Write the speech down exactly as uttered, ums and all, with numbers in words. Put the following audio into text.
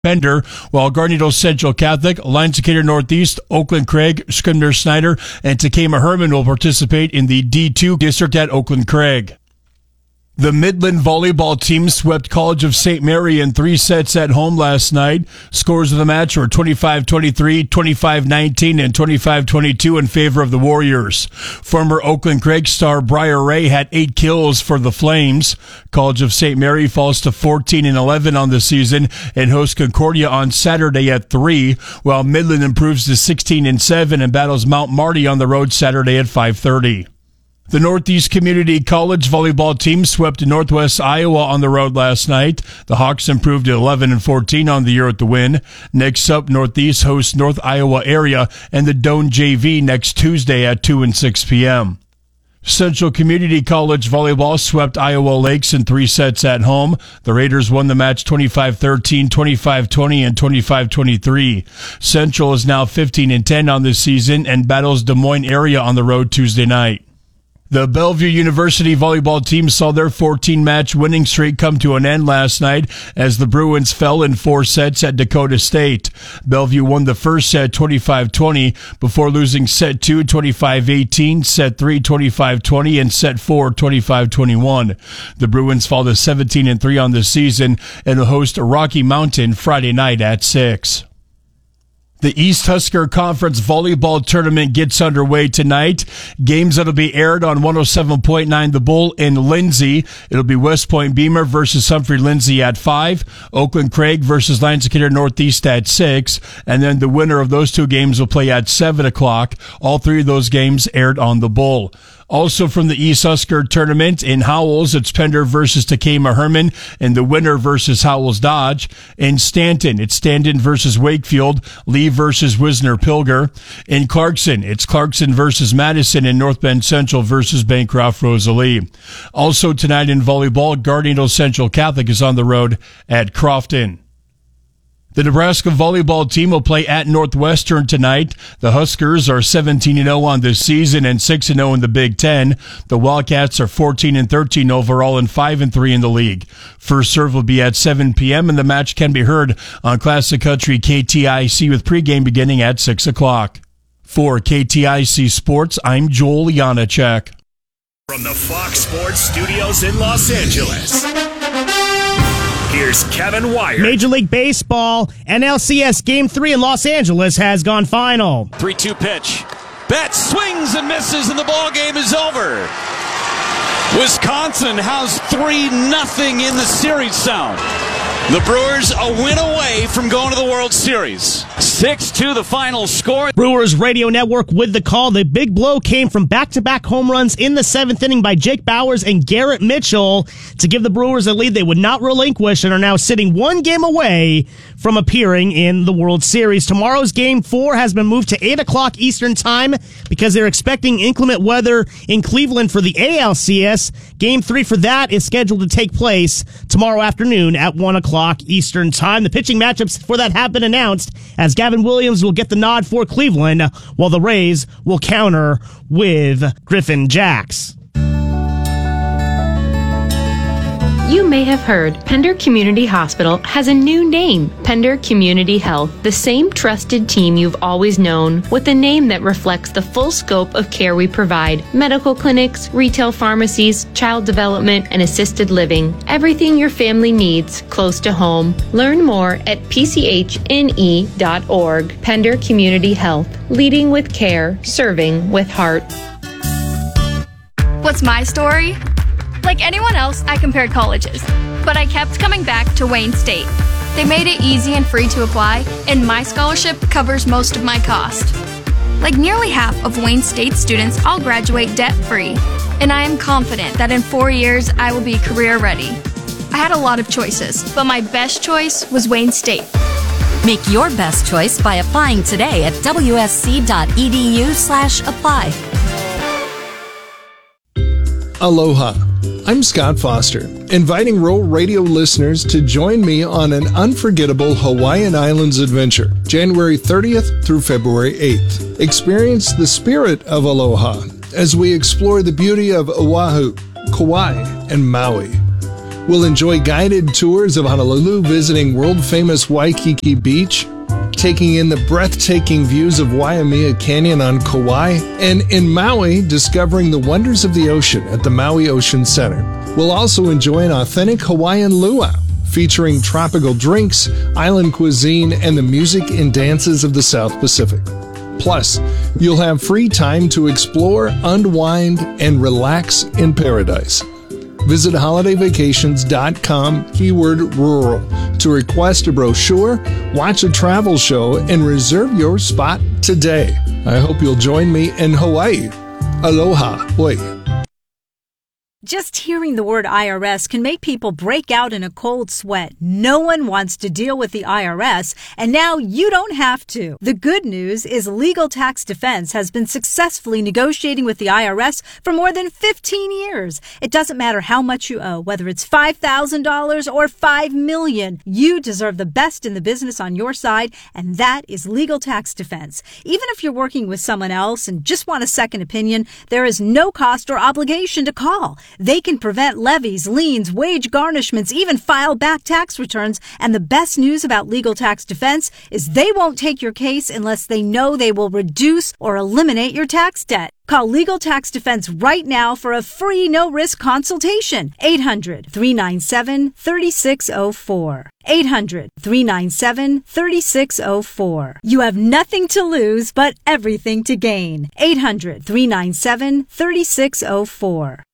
Pender, while Garnito Central Catholic, Lions Decatur Northeast, Oakland Craig, Scribner Snyder, and Takema Herman will participate in the D two district at Oakland Craig. The Midland volleyball team swept College of Saint Mary in three sets at home last night. Scores of the match were twenty-five twenty-three, twenty-five nineteen, and twenty-five twenty-two in favor of the Warriors. Former Oakland Craig star Briar Ray had eight kills for the Flames. College of Saint Mary falls to fourteen and eleven on the season and hosts Concordia on Saturday at three, while Midland improves to sixteen and seven and battles Mount Marty on the road Saturday at five thirty. The Northeast Community College volleyball team swept Northwest Iowa on the road last night. The Hawks improved to eleven and fourteen on the year at the win. Next up, Northeast hosts North Iowa area and the Doane J V next Tuesday at two and six p.m. Central Community College volleyball swept Iowa Lakes in three sets at home. The Raiders won the match twenty-five thirteen, twenty-five twenty, and twenty-five twenty-three. Central is now fifteen and ten on this season and battles Des Moines area on the road Tuesday night. The Bellevue University volleyball team saw their fourteen-match winning streak come to an end last night as the Bruins fell in four sets at Dakota State. Bellevue won the first set twenty-five twenty before losing set two twenty-five eighteen, set three twenty-five twenty, and set four twenty-five twenty-one. The Bruins fall to seventeen and three on the season and will host Rocky Mountain Friday night at six. The East Husker Conference Volleyball Tournament gets underway tonight. Games that'll be aired on one oh seven point nine The Bull in Lindsay. It'll be West Point Beamer versus Humphrey Lindsay at five, Oakland Craig versus Lions Decatur Northeast at six, and then the winner of those two games will play at seven o'clock. All three of those games aired on The Bull. Also from the East Husker Tournament, in Howells, it's Pender versus Takema Herman, and the winner versus Howells Dodge. In Stanton, it's Stanton versus Wakefield, Lee versus Wisner Pilger. In Clarkson, it's Clarkson versus Madison, and North Bend Central versus Bancroft Rosalie. Also tonight in volleyball, Garnito Central Catholic is on the road at Crofton. The Nebraska volleyball team will play at Northwestern tonight. The Huskers are seventeen and oh on this season and six and oh in the Big Ten. The Wildcats are fourteen and thirteen overall and five and three in the league. First serve will be at seven p.m. and the match can be heard on Classic Country K T I C with pregame beginning at six o'clock. For K T I C Sports, I'm Joel Janacek. From the Fox Sports Studios in Los Angeles, here's Kevin Wire. Major League Baseball, N L C S Game three in Los Angeles has gone final. three two pitch. Betts swings and misses, and the ball game is over. Wisconsin has three nothing in the series sound. The Brewers a win away from going to the World Series. six two the final score. Brewers Radio Network with the call. The big blow came from back-to-back home runs in the seventh inning by Jake Bowers and Garrett Mitchell to give the Brewers a lead they would not relinquish and are now sitting one game away from appearing in the World Series. Tomorrow's Game four has been moved to eight o'clock Eastern Time because they're expecting inclement weather in Cleveland for the A L C S. Game three for that is scheduled to take place tomorrow afternoon at one o'clock Eastern Time. The pitching matchups for that have been announced as Gavin Williams will get the nod for Cleveland while the Rays will counter with Griffin Jax. You may have heard Pender Community Hospital has a new name, Pender Community Health, the same trusted team you've always known, with a name that reflects the full scope of care we provide: medical clinics, retail pharmacies, child development, and assisted living. Everything your family needs close to home. Learn more at p c h n e dot org. Pender Community Health, leading with care, serving with heart. What's my story? Like anyone else, I compared colleges, but I kept coming back to Wayne State. They made it easy and free to apply, and my scholarship covers most of my cost. Like nearly half of Wayne State students, I'll graduate debt-free, and I am confident that in four years, I will be career-ready. I had a lot of choices, but my best choice was Wayne State. Make your best choice by applying today at w s c dot e d u slash apply. Aloha. I'm Scott Foster, inviting Rural Radio listeners to join me on an unforgettable Hawaiian Islands adventure, January thirtieth through February eighth. Experience the spirit of aloha as we explore the beauty of Oahu, Kauai, and Maui. We'll enjoy guided tours of Honolulu, visiting world-famous Waikiki Beach, taking in the breathtaking views of Waimea Canyon on Kauai, and in Maui, discovering the wonders of the ocean at the Maui Ocean Center. We'll also enjoy an authentic Hawaiian luau, featuring tropical drinks, island cuisine, and the music and dances of the South Pacific. Plus, you'll have free time to explore, unwind, and relax in paradise. Visit holiday vacations dot com, keyword rural, to request a brochure, watch a travel show, and reserve your spot today. I hope you'll join me in Hawaii. Aloha. Oi. Just hearing the word I R S can make people break out in a cold sweat. No one wants to deal with the I R S, and now you don't have to. The good news is Legal Tax Defense has been successfully negotiating with the I R S for more than fifteen years. It doesn't matter how much you owe, whether it's five thousand dollars or five million dollars. You deserve the best in the business on your side, and that is Legal Tax Defense. Even if you're working with someone else and just want a second opinion, there is no cost or obligation to call. They can prevent levies, liens, wage garnishments, even file back tax returns. And the best news about Legal Tax Defense is they won't take your case unless they know they will reduce or eliminate your tax debt. Call Legal Tax Defense right now for a free no-risk consultation. eight hundred, three nine seven, three six zero four. eight hundred, three nine seven, three six zero four. You have nothing to lose but everything to gain. eight hundred, three nine seven, three six zero four.